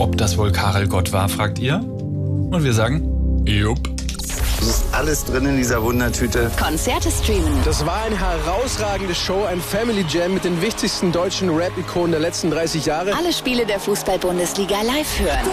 Ob das wohl Karel Gott war, fragt ihr? Und wir sagen, jupp. Es ist alles drin in dieser Wundertüte. Konzerte streamen. Das war eine herausragende Show, ein Family Jam mit den wichtigsten deutschen Rap-Ikonen der letzten 30 Jahre. Alle Spiele der Fußball-Bundesliga live hören.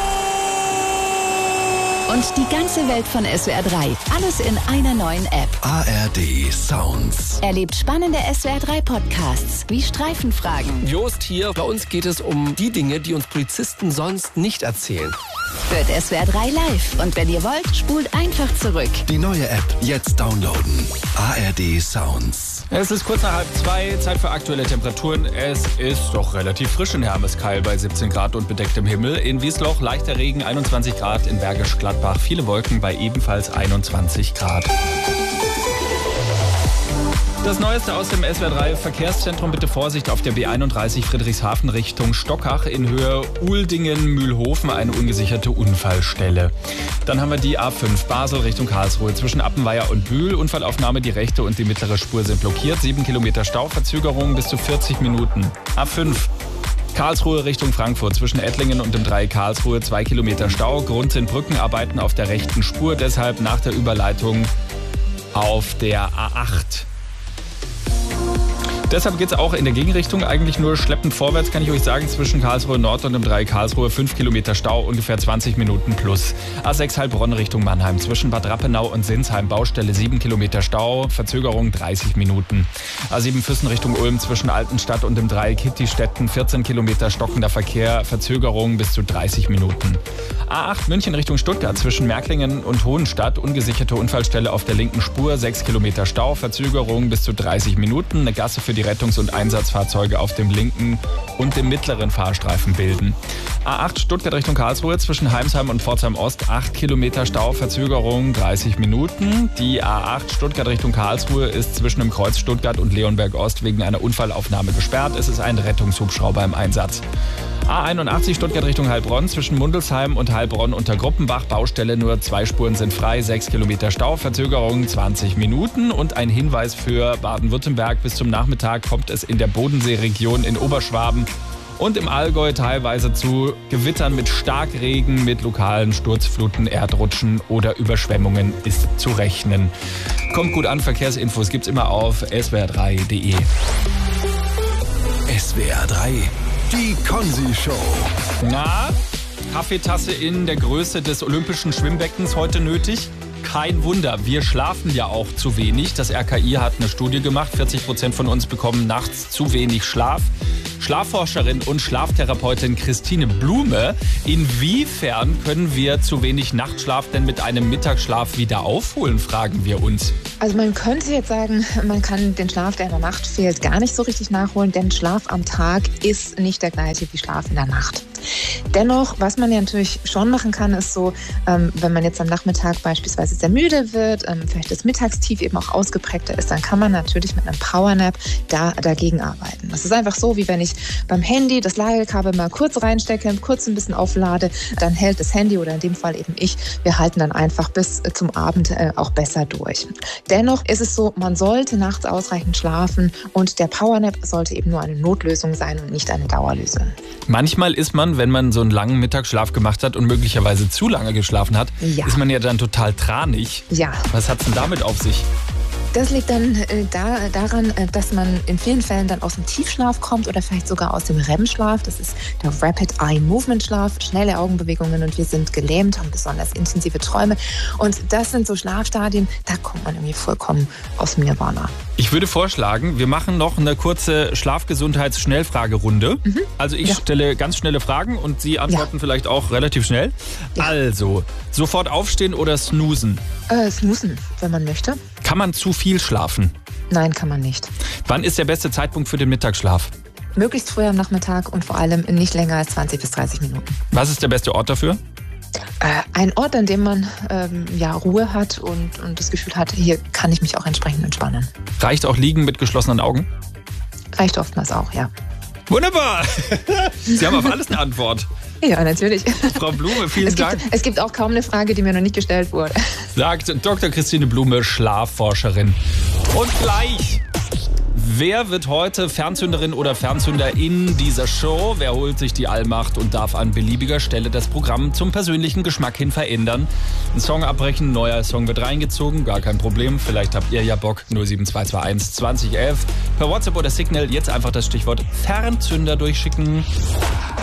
Und die ganze Welt von SWR 3. Alles in einer neuen App. ARD Sounds. Erlebt spannende SWR 3 Podcasts wie Streifenfragen. Jost hier. Bei uns geht es um die Dinge, die uns Polizisten sonst nicht erzählen. Hört SWR 3 live. Und wenn ihr wollt, spult einfach zurück. Die neue App jetzt downloaden. ARD Sounds. Es ist kurz nach 1:30, Zeit für aktuelle Temperaturen. Es ist doch relativ frisch in Hermeskeil bei 17 Grad und bedecktem Himmel. In Wiesloch leichter Regen, 21 Grad. In Bergisch Gladbach viele Wolken bei ebenfalls 21 Grad. Das Neueste aus dem SWR 3 Verkehrszentrum. Bitte Vorsicht auf der B31 Friedrichshafen Richtung Stockach in Höhe Uldingen-Mühlhofen, eine ungesicherte Unfallstelle. Dann haben wir die A5 Basel Richtung Karlsruhe zwischen Appenweier und Bühl. Unfallaufnahme, die rechte und die mittlere Spur sind blockiert. 7 Kilometer Stau, Verzögerung bis zu 40 Minuten. A5 Karlsruhe Richtung Frankfurt zwischen Ettlingen und dem Dreieck Karlsruhe 2 Kilometer Stau. Grund sind Brückenarbeiten auf der rechten Spur, deshalb nach der Überleitung auf der A8. Deshalb geht es auch in der Gegenrichtung eigentlich nur schleppend vorwärts, kann ich euch sagen, zwischen Karlsruhe Nord und dem Dreieck Karlsruhe 5 Kilometer Stau, ungefähr 20 Minuten plus. A6 Heilbronn Richtung Mannheim zwischen Bad Rappenau und Sinsheim, Baustelle 7 Kilometer Stau, Verzögerung 30 Minuten. A7 Füssen Richtung Ulm zwischen Altenstadt und dem Dreieck Hittistetten 14 Kilometer stockender Verkehr, Verzögerung bis zu 30 Minuten. A8 München Richtung Stuttgart zwischen Märklingen und Hohenstadt, ungesicherte Unfallstelle auf der linken Spur, 6 Kilometer Stau, Verzögerung bis zu 30 Minuten, eine Gasse für die Rettungs- und Einsatzfahrzeuge auf dem linken und dem mittleren Fahrstreifen bilden. A8 Stuttgart Richtung Karlsruhe zwischen Heimsheim und Pforzheim Ost 8 Kilometer Stau, Verzögerung 30 Minuten. Die A8 Stuttgart Richtung Karlsruhe ist zwischen dem Kreuz Stuttgart und Leonberg Ost wegen einer Unfallaufnahme gesperrt. Es ist ein Rettungshubschrauber im Einsatz. A81 Stuttgart Richtung Heilbronn zwischen Mundelsheim und Heilbronn unter Gruppenbach. Baustelle, nur 2 Spuren sind frei, 6 Kilometer Stau, Verzögerung 20 Minuten. Und ein Hinweis für Baden-Württemberg: Bis zum Nachmittag kommt es in der Bodenseeregion in Oberschwaben und im Allgäu teilweise zu Gewittern mit Starkregen, mit lokalen Sturzfluten, Erdrutschen oder Überschwemmungen ist zu rechnen. Kommt gut an, Verkehrsinfos gibt's immer auf swr3.de. SWR 3, die Konzi-Show. Na, Kaffeetasse in der Größe des Olympischen Schwimmbeckens heute nötig? Kein Wunder, wir schlafen ja auch zu wenig. Das RKI hat eine Studie gemacht, 40% von uns bekommen nachts zu wenig Schlaf. Schlafforscherin und Schlaftherapeutin Christine Blume: Inwiefern können wir zu wenig Nachtschlaf denn mit einem Mittagsschlaf wieder aufholen, fragen wir uns. Also man könnte jetzt sagen, man kann den Schlaf, der in der Nacht fehlt, gar nicht so richtig nachholen, denn Schlaf am Tag ist nicht der gleiche wie Schlaf in der Nacht. Dennoch, was man ja natürlich schon machen kann, ist so, wenn man jetzt am Nachmittag beispielsweise sehr müde wird, vielleicht das Mittagstief eben auch ausgeprägter ist, dann kann man natürlich mit einem Powernap dagegen arbeiten. Das ist einfach so, wie wenn ich beim Handy das Ladekabel mal kurz reinstecke, kurz ein bisschen auflade, dann hält das Handy oder in dem Fall eben ich, wir halten dann einfach bis zum Abend auch besser durch. Dennoch ist es so, man sollte nachts ausreichend schlafen und der Powernap sollte eben nur eine Notlösung sein und nicht eine Dauerlösung. Manchmal ist man, wenn man so einen langen Mittagsschlaf gemacht hat und möglicherweise zu lange geschlafen hat, ist man ja dann total tranig. Ja. Was hat's denn damit auf sich? Das liegt dann daran, dass man in vielen Fällen dann aus dem Tiefschlaf kommt oder vielleicht sogar aus dem REM-Schlaf. Das ist der Rapid Eye Movement Schlaf, schnelle Augenbewegungen und wir sind gelähmt, haben besonders intensive Träume. Und das sind so Schlafstadien, da kommt man irgendwie vollkommen aus dem Nirvana. Ich würde vorschlagen, wir machen noch eine kurze Schlafgesundheits-Schnellfragerunde. Also ich stelle ganz schnelle Fragen und Sie antworten vielleicht auch relativ schnell. Ja. Also, sofort aufstehen oder snoosen? Snoosen, wenn man möchte. Kann man zu viel schlafen? Nein, kann man nicht. Wann ist der beste Zeitpunkt für den Mittagsschlaf? Möglichst früh am Nachmittag und vor allem nicht länger als 20 bis 30 Minuten. Was ist der beste Ort dafür? Ein Ort, an dem man Ruhe hat und das Gefühl hat, hier kann ich mich auch entsprechend entspannen. Reicht auch liegen mit geschlossenen Augen? Reicht oftmals auch, ja. Wunderbar! Sie haben auf alles eine Antwort. Ja, natürlich. Frau Blume, vielen Dank. Es gibt auch kaum eine Frage, die mir noch nicht gestellt wurde. Sagt Dr. Christine Blume, Schlafforscherin. Und gleich Wer wird heute Fernzünderin oder Fernzünder in dieser Show? Wer holt sich die Allmacht und darf an beliebiger Stelle das Programm zum persönlichen Geschmack hin verändern? Ein Song abbrechen, neuer Song wird reingezogen, gar kein Problem. Vielleicht habt ihr ja Bock. 07221 2011. Per WhatsApp oder Signal jetzt einfach das Stichwort Fernzünder durchschicken.